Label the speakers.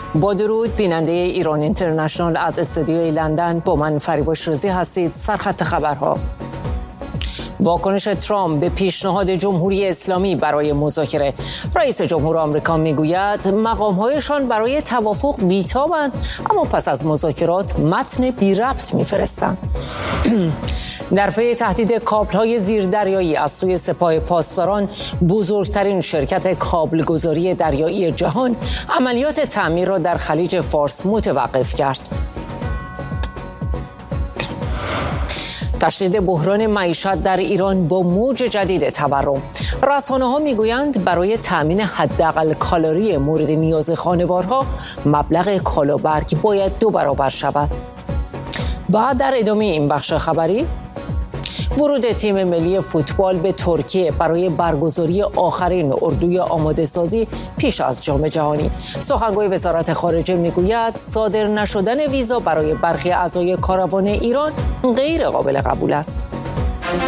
Speaker 1: با درود، بیننده ایران اینترنشنال از استودیوی لندن با من فریبا شیرازی هستید. سرخط خبرها: واکنش ترامپ به پیشنهاد جمهوری اسلامی برای مذاکره. رئیس جمهور آمریکا میگوید مقام‌هایشان برای توافق بی‌تابند، اما پس از مذاکرات متن بی ربط میفرستند. در پی تهدید کابل‌های زیردریایی از سوی سپاه پاسداران، بزرگترین شرکت کابلگذاری دریایی جهان عملیات تعمیر را در خلیج فارس متوقف کرد. تشدید بحران معیشت در ایران با موج جدید تورم. رسانه‌ها میگویند برای تأمین حداقل کالری مورد نیاز خانوارها مبلغ کالابرگ باید 2 برابر شود. و در ادامه این بخش خبری، ورود تیم ملی فوتبال به ترکیه برای برگزاری آخرین اردوی آماده سازی پیش از جام جهانی. سخنگوی وزارت خارجه میگوید صادر نشدن ویزا برای برخی اعضای کاروان ایران غیر قابل قبول است.